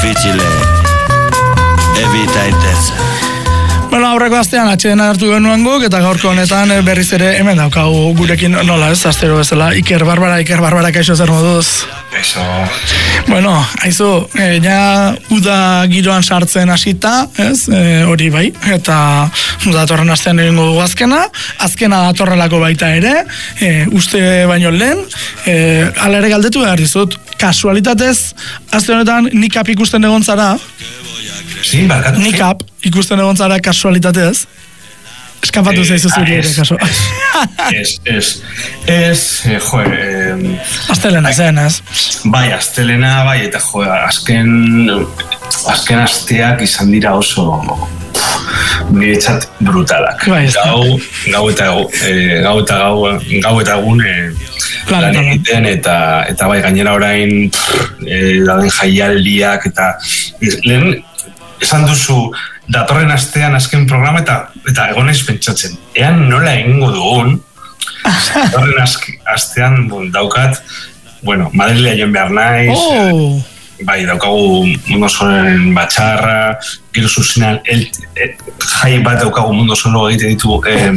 difficile e vita intensa. Bueno, aurreko astean atxeden hartu genuen guk, eta gaurko honetan berriz ere hemen daukagu gurekin nola ez, astero bezala, Iker Barbara, kaixo zer moduz? Eso. Bueno, haizu, ja uda giroan sartzen hasita, ez, hori bai, eta datorren astean egingo dugu azkena datorrelako baita ere, uste baino lehen, ala ere galdetu behar dizut, kasualitatez, aste honetan nikap ikusten egon zara, Sí, barkatu. Nikap ikusten egon zara kasualitatez. Eskapatu zaizu zuri ere kasu. Astelena zen, ez? Bai, astelena, bai, eta azken asteak izan dira oso niretzat brutalak. Bai, gau eta egun lan egiten, eta bai, gainera orain dauden jaialdiak, eta lehen esan duzu datorren astean azken programa eta egonez pentsatzen. Ean nola egingo dugun, datorren astean daukat, bueno, Madrilea joan behar naiz, bai, daukagu Mundo Soloren batxarra, gero zuzenean jai bat daukagu Mundo Solo egiten ditu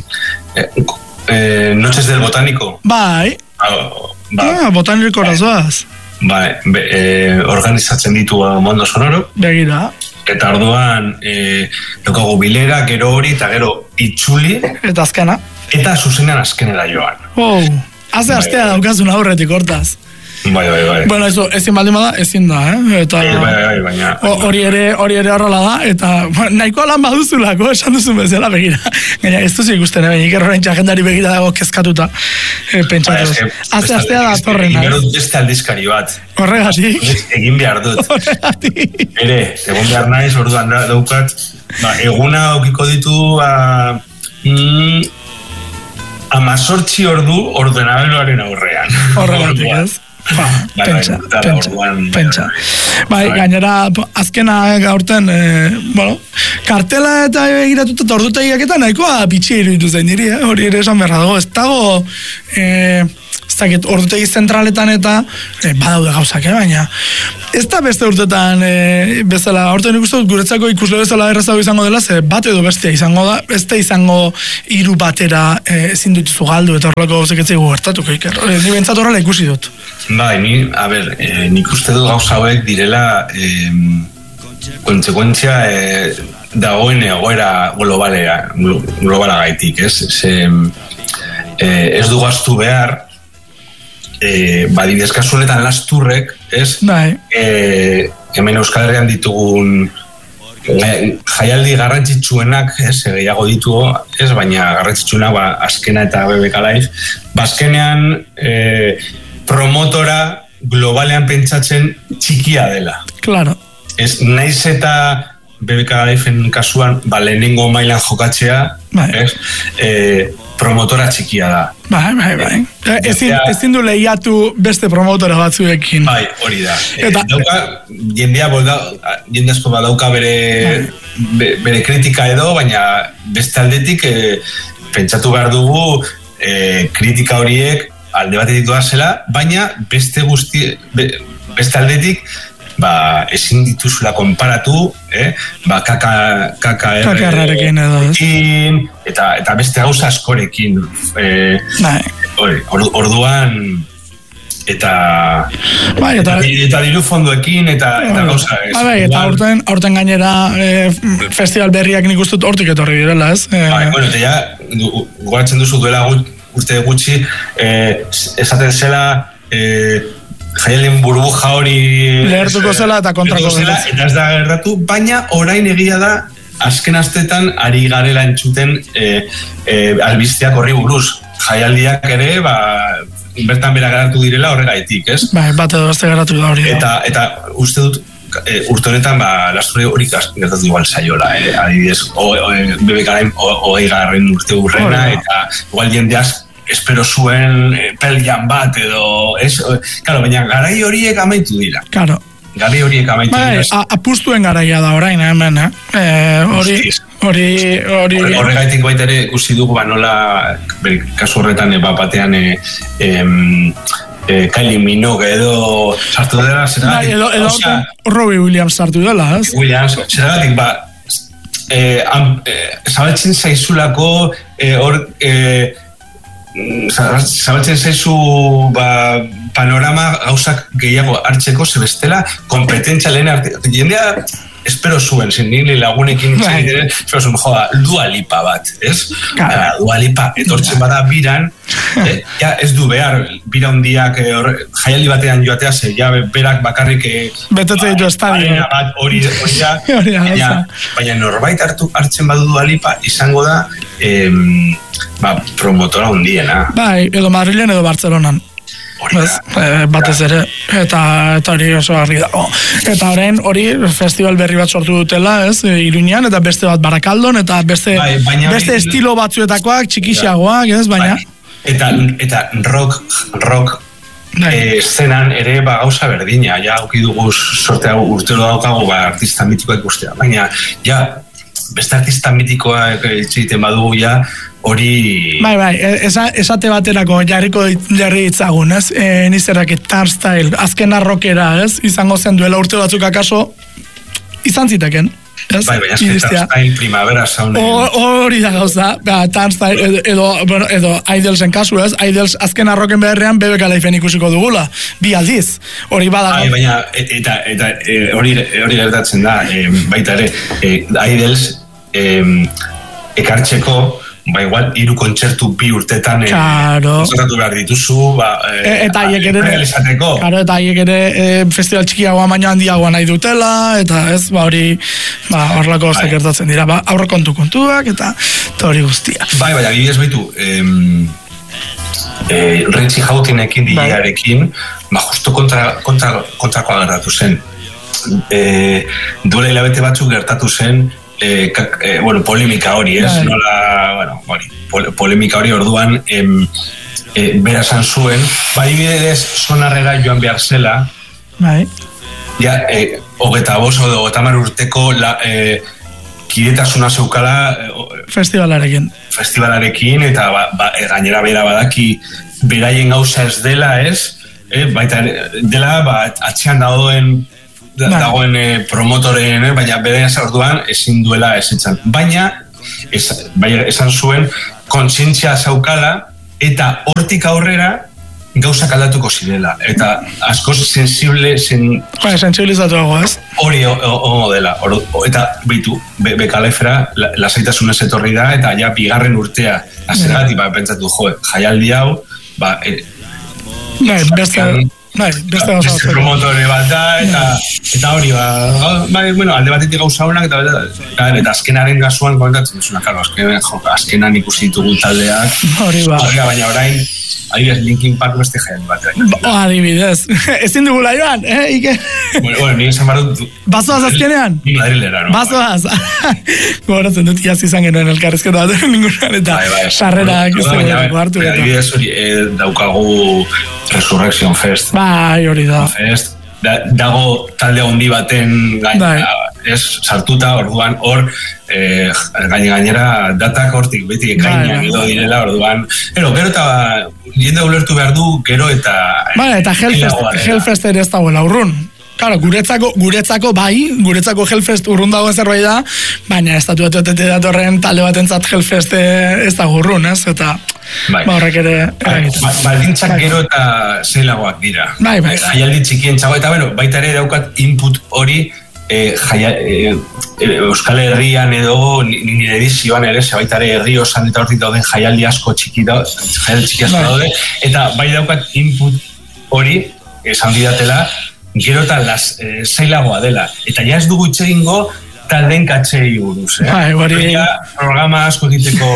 Noches del Botánico. Bai, botaniko razoaz. Bai, organizatzen ditu Mundo Sonoro. Begira. Eta orduan daukagu bilera, gero hori, eta gero itxuli. Eta azkena. Eta zuzenean azkenera joan. Haze astea daukazun aurretik hortaz. Bai. Bueno, eso, ezin baldin bada, ezin da, Eta bai, baina hori ere horrela da, eta nahikoa lan baduzulako, esan duzun bezala begira. Gaina, ez duzu ikusten, Iker horrein txagendari begira dago kezkatuta, pentsatuz. Haze astea da torren. Gero beste aldizkari bat. Horregatik. Egin behar dut. Horregatik. Egon behar naiz, orduan daukat, eguna aukiko ditu 18 ordu ordenagailuaren aurrean. Horregatik, ez? Pentsa. Bai, gainera, azkena gaurten, kartela eta egiratuta eta ordutegiak eta nahikoa bitxia iruditu zain diri, hori ere esan berra dago. Ez dago, ez dakit, ordutegi zentraletan eta badaude gauzak, baina ez da beste urtetan bezala, aurten ikusten guretzako ikusle bezala errazago izango dela, ze bat edo bestea izango da, ez da izango hiru batera ezin dituzu galdu eta horrelako gauzak etzaigu gertatuko, Iker. Ni bentsat horrela ikusi dut. Bai, nik uste dut gauza hauek direla kontsekuentzia dagoen egoera globala gaitik, ez? Ez du gaztu behar, badidez kasu honetan lasturrek, ez? Hemen Euskal Herrian ditugun jaialdi garrantzitsuenak, gehiago ditugu, baina garrantzitsuenak azkena eta BBK Live, azkenean promotora globalean pentsatzen txikia dela. Claro. Ez naiz eta BBK Liveen kasuan lehenengo mailan jokatzea, promotora txikia da. Bai. Ezin du lehiatu beste promotora batzuekin. Bai, hori da. Jende asko badauka bere kritika edo, baina beste aldetik pentsatu behar dugu kritika horiek alde batetik doazela, baina beste aldetik ezin dituzula konparatu, KKR-rekin edo, eta beste gauza askorekin. Orduan, eta diru fondoekin, eta gauza ez. Eta aurten gainera festival berriak nik ustut hortik etorri direla, ez? Eta ja, goratzen duzu duela urte gutxi, esaten zela jaialden burbuja hori lehertuko zela eta kontrako zela, eta ez da gertatu, baina orain egia da azken astetan ari garela entzuten albisteak horri buruz. Jaialdiak ere, bertan bera geratu direla horregaitik, ez? Bat edo beste geratu da hori. Eta uste dut, urte honetan, lasture hori gertatu igual saiola, adibidez, BBK-aren 20. urte urrena, eta igual jendeaz espero zuen peljan bat edo, baina garai horiek amaitu dira. Claro. Garai horiek amaitu dira. Apustuen garaia da orain, hemen, Horregaitik baita ere ikusi dugu, nola, kasu horretan batean Kylie Minogue edo sartu dela, zergatik. Edo Robbie Williams sartu dela, ez? Williams, zergatik, zabaltzen zaizulako, zabaltzen zaizu panorama gauzak gehiago hartzeko, zebestela, kompetentzia lehen jendea, espero zuen, nire lagunekin diren, espero zuen, Dua Lipa bat, ez? Dua Lipa etortzen bada biran, ja ez du behar, bira hundiak jaialdi batean joatea, ze ja berak bakarrik betetze ditu estadio hori da, baina norbait hartzen badu Dua Lipa, izango da promotora hundiena. Bai, edo Madrilen edo Bartzelonan. Batez ere, eta hori oso argi dago. Eta orain hori festival berri bat sortu dutela, ez, Iruñean, eta beste bat Barakaldon, eta beste estilo batzuetakoak, txikixiagoak, ez, baina... Eta rock eszenan ere gauza berdina, ja, auki dugu sortea urtero daukagu artista mitikoak ikustea, baina, ja, beste artista mitikoak egiten badugu, ja, hori... Bai, esate baterako jarri ditzagun, ez? Nizerrak Turnstile, azken arrokera, ez? Izango zen duela urte batzuk akaso, izan ziteken. Bai, azken Turnstile primavera saunen. Hori da gauza, Turnstile, edo Idelsen kasu, ez? Idels azken arroken beharrean BBK Lifeen ikusiko dugula, 2 aldiz. Hori badago. Bai, baina, eta hori gertatzen da, baita ere, Idels ekartzeko, igual, 3 kontzertu 2 urtetan zotatu behar dituzu, eta haiek ere festival txikiagoa baina handiagoa nahi dutela, eta ez, hori horrelako gertatzen dira, aurrekontu kontuak, eta hori guztia. Bai, adibidez baitu, Richie Hautinekin, DJ-arekin, justo kontrakoa gertatu zen. Duela hilabete batzuk gertatu zen, polemika hori, ez? Polemika hori orduan bera esan zuen, adibidez Sonarrera joan behar zela, ja, 25 edo 30 urteko kidetasuna zeukala festivalarekin, eta gainera bera badaki beraien gauza ez dela, ez? Baita dela, atzean dagoen promotoren, baina bere orduan ezin duela ezetzan. Baina esan zuen kontzientzia zaukala eta hortik aurrera gauzak aldatuko zirela. Eta askoz sensibilizatuago, ez? Hori ongo dela. Eta beitu, bekalefera lasaitasunez etorri da, eta ja bigarren urtea azergatik, pentsatu, jaialdi hau, beste promotore bat da, eta hori, alde batetik gauza honak, eta azkenaren gazuan kontatzen duzuna, azkenan ikusi ditugu taldeak, baina orain, adibidez, Linkin Park beste jaialdi bat. Adibidez, ezin dugula joan, Ike? Nire esan barut... Bazoaz azkenean? Ni Madrilera, no? Bazoaz? Goratzen dut, iaz izan genuen elkarrezketa bat, ningunan, eta sarrerak hartu. Adibidez, hori daukagu Resurrection Fest. Bai, hori da. Dago talde handi baten sartuta, orduan hor gainera datak hortik beti ekainak edo direla, orduan gero eta jende ulertu behar du, gero eta eta Hellfest ere ez dagoela urrun. Claro, guretzako Hellfest urrun dagoen zerbait da, baina estatu datorren talde batentzat Hellfest ez dago urrun, ez? Eta horrek ere baldintzak gero eta zeilagoak dira. Jaialdi txikien txago, eta baita ere daukat input hori Euskal Herrian edo nire edizioan ere, baita ere herri osan eta hortik dauden jaialdi asko txiki daude, eta bai daukat input hori esan didatela, gero eta zailagoa dela. Eta ja ez dugu itxegingo taldeen katxei buruz. Programa asko egiteko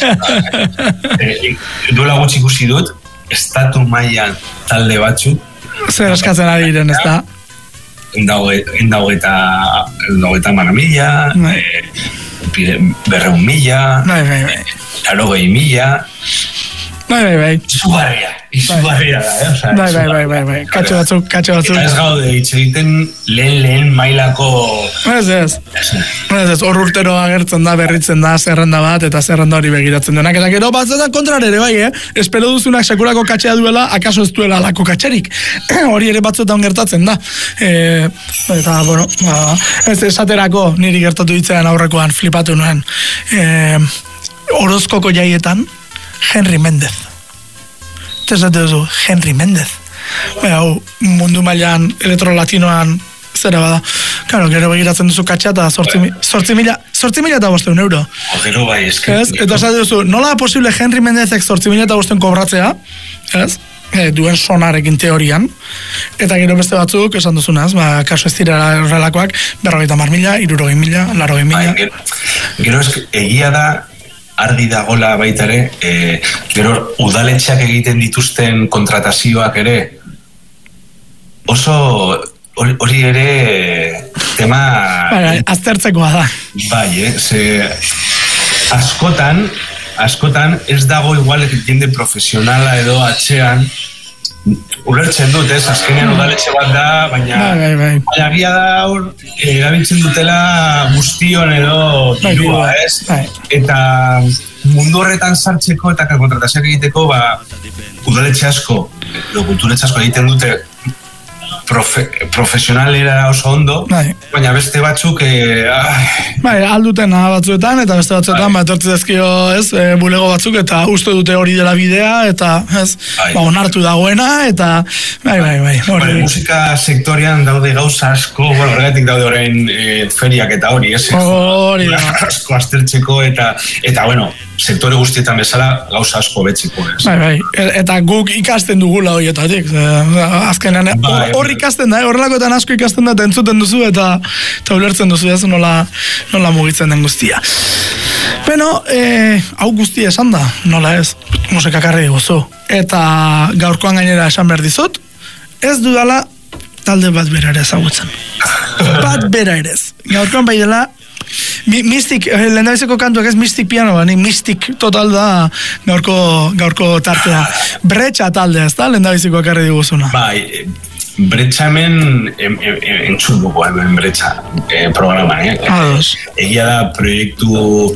duela gutxi ikusi dut, estatu mailan talde batzuk. Zer eskatzen ari diren, ez da? Endagoeta 100.000, 200.000, 80.000, Bai. Izugarria da, Bai. Katxo batzuk. Eta ez gaude, hitz egiten lehen mailako... Ez. Hor urtero agertzen da, berritzen da, zerrenda bat, eta zerrenda hori begiratzen denak. Eta gero batzetan kontrar ere, bai, espero duzunak sekulako katxea duela, akaso ez duela alako katxerik. Hori ere batzuetan gertatzen da. Eta, bueno, ez esaterako niri gertatu ditzean aurrekoan flipatu nuen. Orozkoko jaietan, Henry Mendez. Tesate duzu, Henry Mendez. Mundu mailan elektrolatinoan zera bada. Claro, gero begiratzen duzu katxa eta 8.500 euro. Gero bai, Eta esate duzu, nola da posible Henry Mendezek 8.500 kobratzea? Ez? Duen sonarekin teorian. Eta gero beste batzuk, esan duzunaz, kaso ez dira horrelakoak, 50.000, 60.000, 80.000. Gero egia da, argi dagola baita ere, gero udaletxeak egiten dituzten kontratazioak ere, oso hori ere tema... Aztertzekoa da. Bai, askotan ez dago igual jende profesionala edo atxean, ulertzen dut, azkenean udaletxe bat da, baina agia da hor, erabiltzen dutela guztion edo dirua, Eta mundu horretan sartzeko eta kontratazioak egiteko, udaletxe asko, edo kulturetxe asko egiten dute profesionalera oso ondo, baina beste batzuk alduten batzuetan, eta beste batzuetan etortze dezkio bulego batzuk, eta uste dute hori dela bidea, eta onartu dagoena, eta bai. Musika sektorian daude gauza asko, horregatik daude orain feriak eta hori, hori da. Asko aztertzeko, eta bueno, sektore guztietan bezala gauza asko betzeko. Bai, eta guk ikasten dugula horietatik, azkenean hor ikasten da, horrelakoetan asko ikasten da, eta entzuten duzu, eta ulertzen duzu ez, nola mugitzen den guztia. Beno, hau guztia esan da, nola ez, musikakarri guzu. Eta gaurkoan gainera esan behar dizut, ez dudala talde bat bera ere ezagutzen. Bat bera ere ez. Gaurkoan bai dela, Mystic, lehendabizeko kantuak ez Mystic piano, Mystic total da gaurko tartea. Bretxa taldea, ez da, lehendabizeko akarri diguzuna. Bai, Bretxa hemen entzun dugu hemen Bretxa programan, Egia da proiektu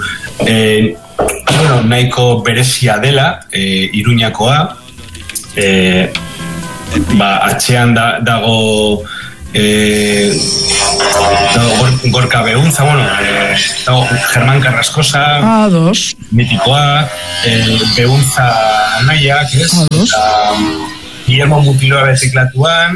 nahiko berezia dela, Iruñakoa, atxean dago Gorka Behuntza, dago Germán Carrascosa, mitikoa, Behuntza Anaiak, eta Guillermo Mutiloa beteklatuan,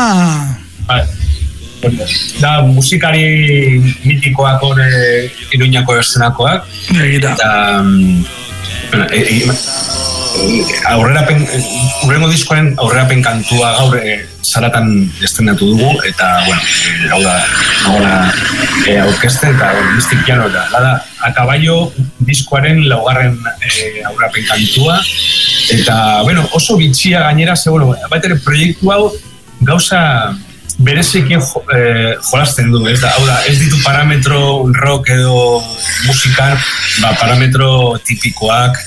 da musikari mitikoak hor Iruñako eszenakoak, eta urrengo diskoaren aurrerapen kantua gaur zaratan estrenatu dugu, eta hau da aurkezten, eta Mystic Piano da Akabaio diskoaren laugarren aurrerapen kantua, eta oso bitxia gainera, baita ere proiektu hau gauza berezikien jolasten du, ez ditu parametro rock edo musikan, parametro tipikoak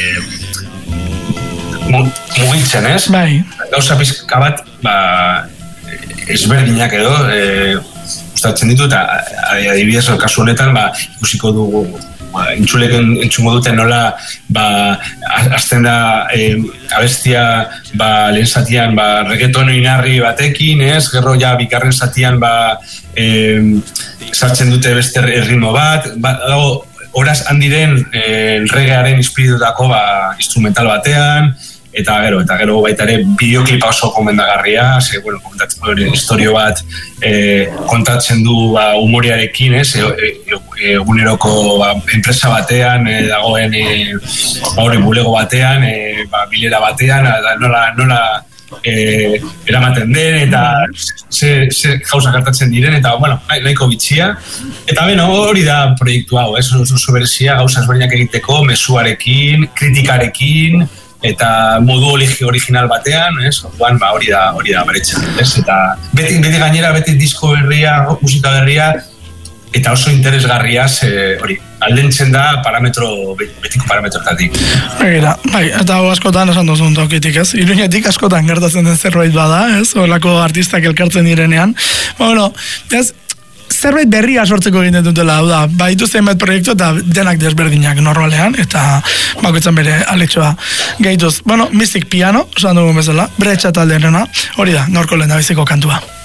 mugitzen, ez? Bai. Gauza pizka bat, ezberdinak edo, gustatzen ditu, eta adibidez, kasu honetan, ikusiko dugu, entzungo duten nola, azten da abestia, lehen zatian, reggaeton inarri batekin, ez? Gero ja, bikarren zatian, sartzen dute beste ritmo bat, horaz handiren reggaearen inspiritutako instrumental batean, eta gero baita ere bideoklipa oso komendagarria, historio bat kontatzen du humoriarekin, eguneroko enpresa batean, dagoen bulego batean, bilera batean, nola eramaten den, eta ze gauza gertatzen diren, eta nahiko bitxia. Eta hori da proiektu hau, oso berezia, gauza ezberdinak egiteko, mezuarekin, kritikarekin, eta modu original batean, orduan hori da Bretxa, eta beti gainera, beti disko berria, musika berria, eta oso interesgarria, hori, aldentzen da betiko parametrotatik. Bai, eta askotan esan duzun tokitik, ez? Iruñetik askotan gertatzen den zerbait bada, ez? Olako artistak elkartzen direnean. Bueno, ez, zerbait berria sortzeko egiten dutela, hau da, baditu zenbait proiektu eta denak desberdinak normalean, eta bakoitzan bere aletxoa gehituz. Bueno, Mystic Piano, esan dugun bezala, Bretxa taldearena, hori da, gaurko lehendabiziko kantua.